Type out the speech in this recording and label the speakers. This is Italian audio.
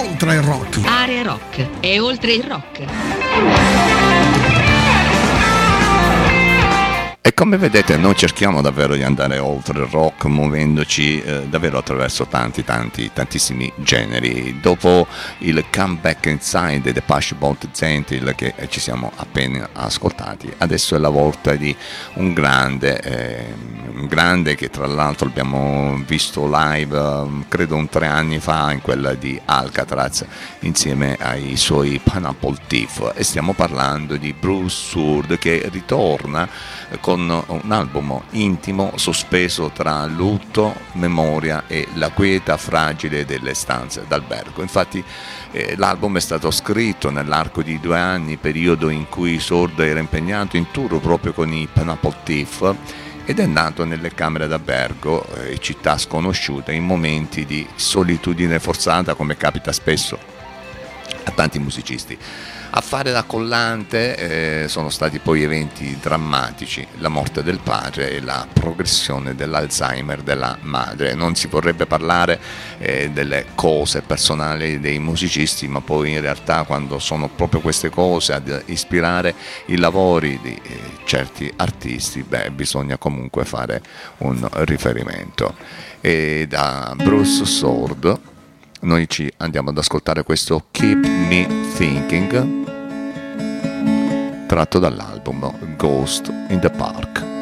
Speaker 1: oltre il rock.
Speaker 2: Area Rock e oltre il rock.
Speaker 3: E come vedete noi cerchiamo davvero di andare oltre il rock, muovendoci davvero attraverso tantissimi generi. Dopo il Comeback Inside dei Depeche Mode Zentil che ci siamo appena ascoltati, adesso è la volta di un grande che tra l'altro abbiamo visto live credo 3 anni fa in quella di Alcatraz insieme ai suoi Pineapple Thief, e stiamo parlando di Bruce Soord, che ritorna con un album intimo sospeso tra lutto, memoria e la quieta fragile delle stanze d'albergo. Infatti l'album è stato scritto nell'arco di 2 anni, periodo in cui Soord era impegnato in tour proprio con i Pineapple Thief, ed è nato nelle camere d'albergo e città sconosciute in momenti di solitudine forzata, come capita spesso a tanti musicisti. A fare da collante sono stati poi eventi drammatici, la morte del padre e la progressione dell'Alzheimer della madre. Non si vorrebbe parlare delle cose personali dei musicisti, ma poi in realtà quando sono proprio queste cose ad ispirare i lavori di certi artisti, bisogna comunque fare un riferimento. E da Bruce Soord noi ci andiamo ad ascoltare questo Keep Me Thinking, tratto dall'album Ghost in the Park.